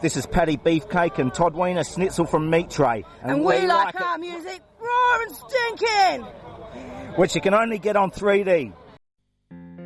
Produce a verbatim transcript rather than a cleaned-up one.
This is Paddy Beefcake and Todd Weiner Schnitzel from Meat Tray. And, and we, we like, like our music raw and stinking! Which you can only get on three D.